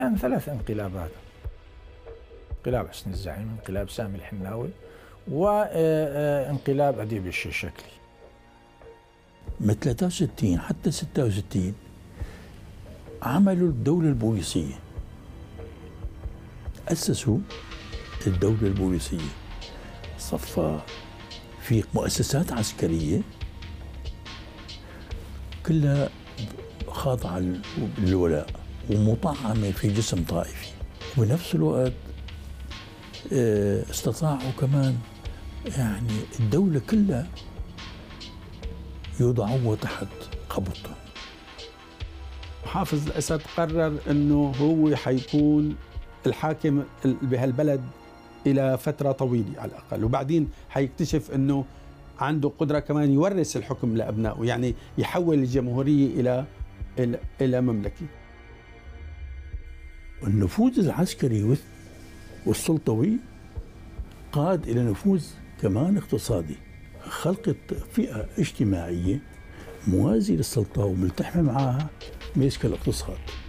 كان 3 انقلابات: انقلاب حسني الزعيم، انقلاب سامي الحناوي، وانقلاب أديب الشيشكلي. من 63 حتى 66 عملوا الدولة البوليسية، أسسوا الدولة البوليسية، صفى في مؤسسات عسكرية كلها خاضعة للولاء ومطعمة في جسم طائفي، وبنفس الوقت استطاعوا كمان يعني الدولة كلها يوضعوها تحت قبضته. حافظ الأسد قرر أنه هو حيكون الحاكم بهالبلد إلى فترة طويلة على الأقل، وبعدين حيكتشف أنه عنده قدرة كمان يورث الحكم لأبنائه، يعني يحول الجمهورية إلى مملكة. النفوذ العسكري والسلطوي قاد إلى نفوذ كمان اقتصادي، خلقت فئة اجتماعية موازية للسلطة وملتحمة معها ماسكة الاقتصاد.